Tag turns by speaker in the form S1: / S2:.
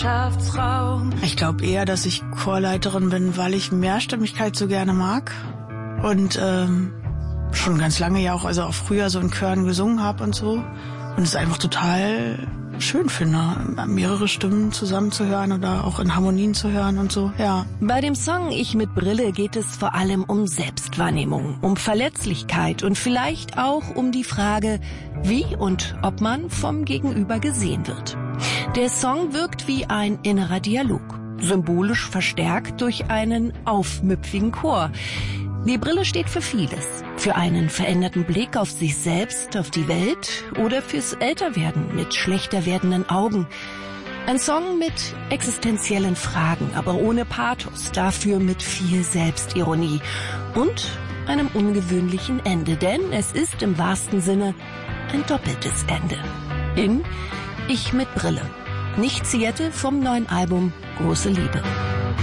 S1: Gemeinschaftsraum.
S2: Ich glaube eher, dass ich Chorleiterin bin, weil ich Mehrstimmigkeit so gerne mag und schon ganz lange ja auch, also auch früher so in Chören gesungen habe und so und es einfach total schön finde, mehrere Stimmen zusammenzuhören oder auch in Harmonien zu hören und so, ja.
S3: Bei dem Song Ich mit Brille geht es vor allem um Selbstwahrnehmung, um Verletzlichkeit und vielleicht auch um die Frage, wie und ob man vom Gegenüber gesehen wird. Der Song wirkt wie ein innerer Dialog, symbolisch verstärkt durch einen aufmüpfigen Chor. Die Brille steht für vieles. Für einen veränderten Blick auf sich selbst, auf die Welt oder fürs Älterwerden mit schlechter werdenden Augen. Ein Song mit existenziellen Fragen, aber ohne Pathos, dafür mit viel Selbstironie und einem ungewöhnlichen Ende, denn es ist im wahrsten Sinne ein doppeltes Ende. In Ich mit Brille. Nicht Siete vom neuen Album Große Liebe.